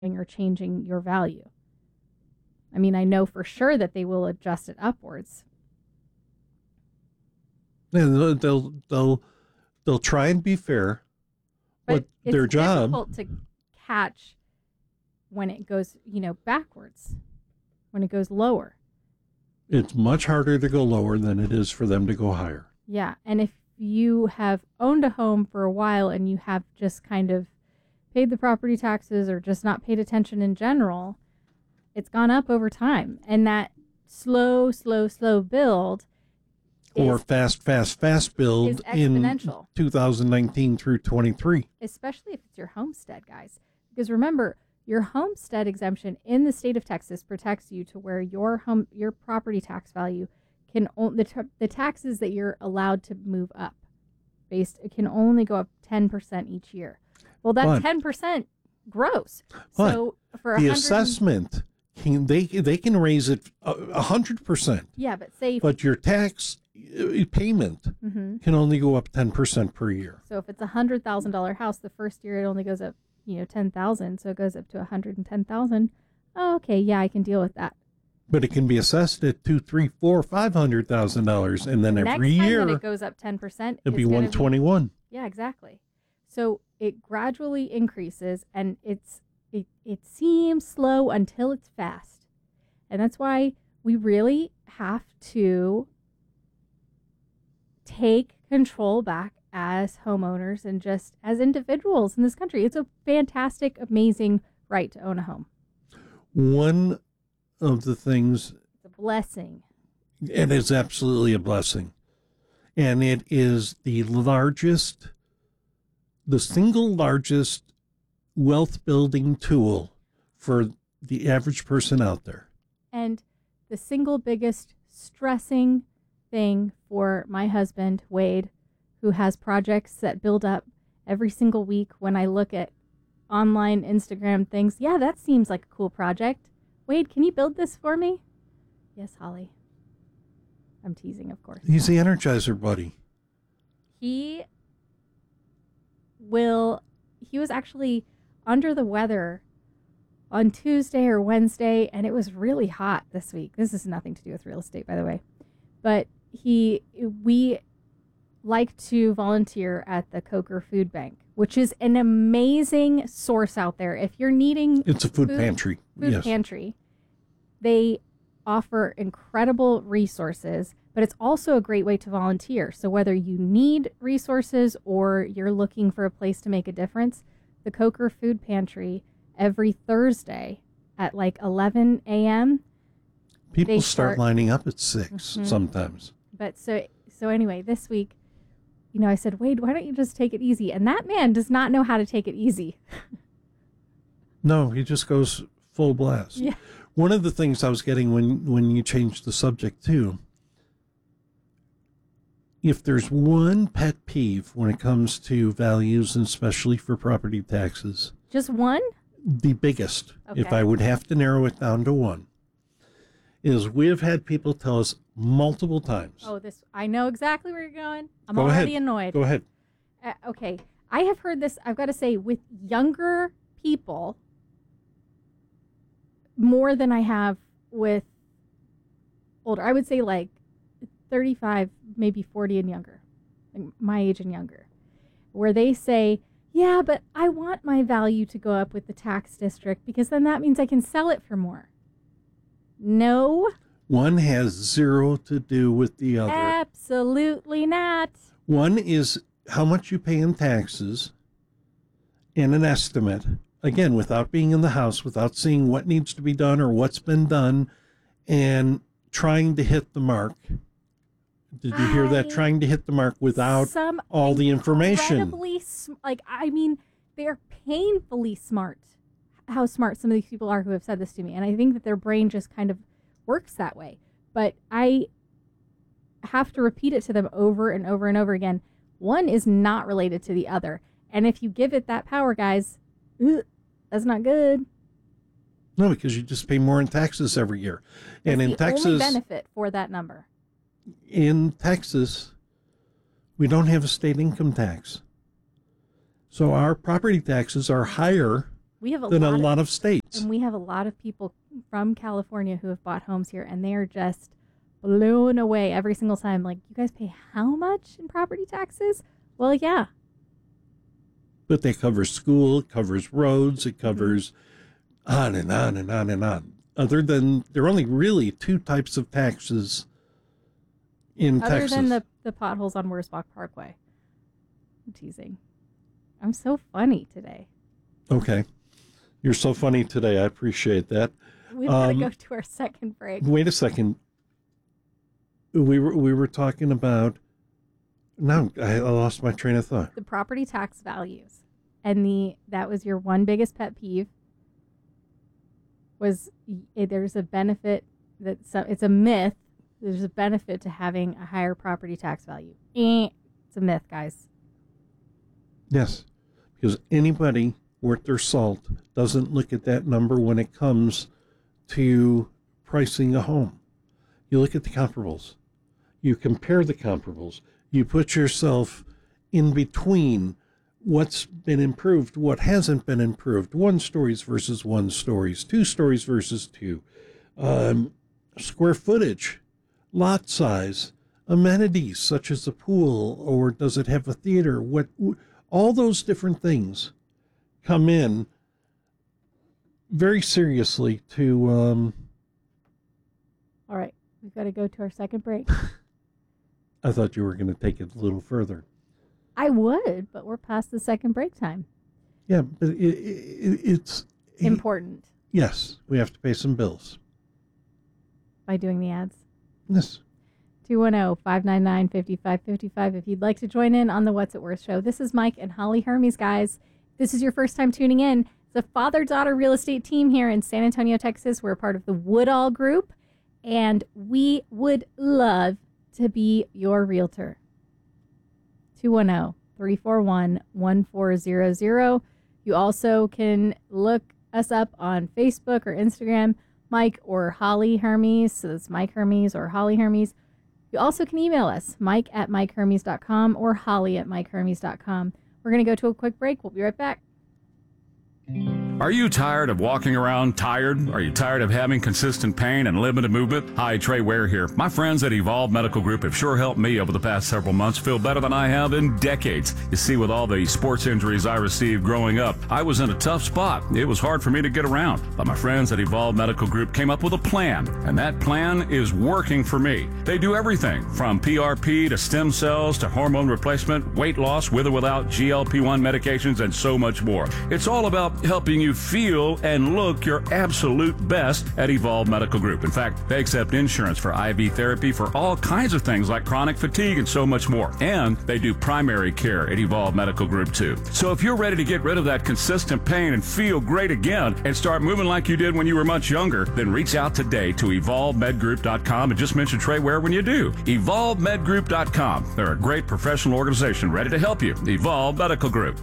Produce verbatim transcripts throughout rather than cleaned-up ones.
or changing your value. I mean, I know for sure that they will adjust it upwards. And they'll they'll they'll, they'll try and be fair. But But their it's job difficult to catch when it goes, you know, backwards, when it goes lower. It's much harder to go lower than it is for them to go higher. Yeah, and if you have owned a home for a while and you have just kind of paid the property taxes or just not paid attention in general, it's gone up over time. And that slow, slow, slow build Or is, fast, fast, fast build is in exponential. two thousand nineteen through twenty-three. Especially if it's your homestead, guys. Because remember, your homestead exemption in the state of Texas protects you to where your home, your property tax value can o- the t- the taxes that you're allowed to move up based it can only go up ten percent each year. Well, that But- ten percent grows. But So for The a hundred, assessment, can, they they can raise it a hundred percent, yeah, but say if, but your tax uh, payment hmm can only go up ten percent per year. so if it's a hundred thousand dollar house, the first year it only goes up, you know, ten thousand, so it goes up to a hundred and ten thousand. Oh, okay, yeah, I can deal with that. But it can be assessed at two, three, four, five hundred thousand dollars, and then Next every time year that it goes up ten percent, it'd be it's gonna one twenty-one. Yeah, exactly. So it gradually increases, and it's it, it seems slow until it's fast. And that's why we really have to take control back as homeowners and just as individuals in this country. It's a fantastic, amazing right to own a home. One of the things, It's a blessing. it is absolutely a blessing, and it is the largest, the single largest wealth building tool for the average person out there. And the single biggest stressing thing for my husband, Wade, who has projects that build up every single week when I look at online Instagram things. Yeah, that seems like a cool project. Wade, can you build this for me? Yes, Holly. I'm teasing, of course. He's the Energizer Buddy. He will, he was actually under the weather on Tuesday or Wednesday, and it was really hot this week. This has nothing to do with real estate, by the way. But he, we like to volunteer at the Coker Food Bank, which is an amazing source out there. If you're needing It's a food, Food- pantry. food yes. pantry, they offer incredible resources, but it's also a great way to volunteer. So whether you need resources or you're looking for a place to make a difference, the Coker Food Pantry every Thursday at like eleven a.m. People they start start- lining up at six Mhm. sometimes. But so so anyway, this week, you know, I said, Wade, why don't you just take it easy? And that man does not know how to take it easy. No, he just goes full blast. Yeah. One of the things I was getting when, when you changed the subject too, if there's one pet peeve when it comes to values, and especially for property taxes, Just one? the biggest, if Okay. I would have to narrow it down to one, is we have had people tell us multiple times. Oh, this I know exactly where you're going. I'm Go already ahead. annoyed. Go ahead. Uh, okay, I have heard this, I've got to say, with younger people more than I have with older. I would say like thirty-five, maybe forty and younger, like my age and younger, where they say, yeah, but I want my value to go up with the tax district because then that means I can sell it for more. No, One has zero to do with the other. absolutely not. One is how much you pay in taxes and an estimate, again, without being in the house, without seeing what needs to be done or what's been done, and trying to hit the mark. Did you hear that? I- Trying to hit the mark without Some all the information. incredibly sm- like I mean, they're painfully smart. How smart some of these people are who have said this to me, and I think that their brain just kind of works that way. But I have to repeat it to them over and over and over again. One is not related to the other, and if you give it that power, guys, ugh, that's not good. No, because you just pay more in taxes every year. And That's in the Texas, only benefit for that number. in Texas, we don't have a state income tax. So our property taxes are higher we have a than lot a of, lot of states. And we have a lot of people from California who have bought homes here, and they are just blown away every single time. Like, you guys pay how much in property taxes? Well, yeah. But they cover school, it covers roads, it covers mm-hmm. on and on and on and on. Other than, there are only really two types of taxes in Other Texas. Other than the, the potholes on Wurzbach Parkway. I'm teasing. I'm so funny today. Okay. You're so funny today. I appreciate that. We've got to um, go to our second break. Wait a second. We were we were talking about. Now I lost my train of thought. The property tax values, and the that was your one biggest pet peeve. Was there's a benefit that so, it's a myth. There's a benefit to having a higher property tax value. Eh, it's a myth, guys. Yes, because anybody worth their salt doesn't look at that number when it comes to pricing a home. You look at the comparables. You compare the comparables. You put yourself in between what's been improved, what hasn't been improved, one stories versus one stories, two stories versus two, um, square footage, lot size, amenities such as a pool, or does it have a theater? What, all those different things come in very seriously to... Um, All right, we've got to go to our second break. I thought you were going to take it a little further. I would, but we're past the second break time. Yeah, but it, it, it's... important. Yes, we have to pay some bills. By doing the ads? Yes. two one zero, five nine nine, five five five five if you'd like to join in on the What's It Worth show. This is Mike and Holly Hermes, guys. If this is your first time tuning in, the father-daughter real estate team here in San Antonio, Texas. We're part of the Woodall Group, and we would love to be your realtor. two one zero, three four one, one four zero zero. You also can look us up on Facebook or Instagram, Mike or Holly Hermes. So that's Mike Hermes or Holly Hermes. You also can email us, Mike at Mike Hermes dot com or Holly at Mike Hermes dot com. We're going to go to a quick break. We'll be right back. Are you tired of walking around tired? Are you tired of having consistent pain and limited movement? Hi, Trey Ware here. My friends at Evolve Medical Group have sure helped me over the past several months feel better than I have in decades. You see, with all the sports injuries I received growing up, I was in a tough spot. It was hard for me to get around. But my friends at Evolve Medical Group came up with a plan, and that plan is working for me. They do everything from P R P to stem cells to hormone replacement, weight loss with or without G L P one medications, and so much more. It's all about helping you feel and look your absolute best at Evolve Medical Group. In fact, they accept insurance for I V therapy for all kinds of things like chronic fatigue and so much more. And they do primary care at Evolve Medical Group too. So if you're ready to get rid of that consistent pain and feel great again and start moving like you did when you were much younger, then reach out today to evolve med group dot com and just mention Trey Ware when you do. evolve med group dot com. They're a great professional organization ready to help you. Evolve Medical Group.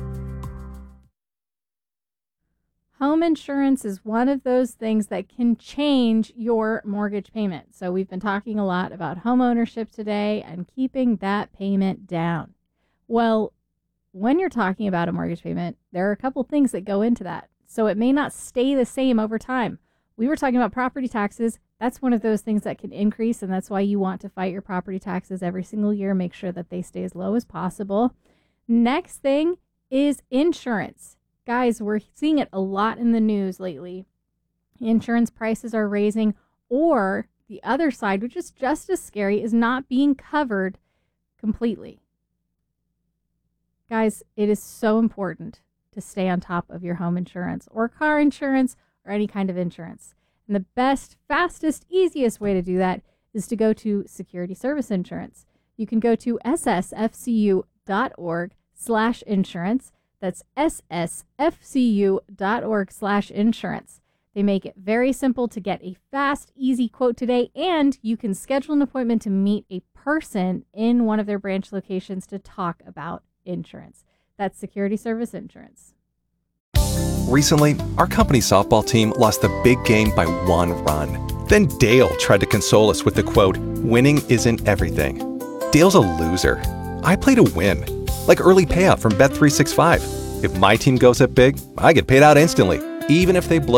Home insurance is one of those things that can change your mortgage payment. So we've been talking a lot about home ownership today and keeping that payment down. Well, when you're talking about a mortgage payment, there are a couple things that go into that. So it may not stay the same over time. We were talking about property taxes. That's one of those things that can increase, and that's why you want to fight your property taxes every single year. Make sure that they stay as low as possible. Next thing is insurance. Guys, we're seeing it a lot in the news lately. Insurance prices are raising, or the other side, which is just as scary, is not being covered completely. Guys, it is so important to stay on top of your home insurance or car insurance or any kind of insurance. And the best, fastest, easiest way to do that is to go to Security Service Insurance. You can go to s s f c u dot org slash insurance. That's s s f c u dot org slash insurance. They make it very simple to get a fast, easy quote today, and you can schedule an appointment to meet a person in one of their branch locations to talk about insurance. That's Security Service Insurance. Recently, our company softball team lost the big game by one run. Then Dale tried to console us with the quote, "Winning isn't everything." Dale's a loser. I play to win. Like early payout from Bet three sixty-five. If my team goes up big, I get paid out instantly, even if they blow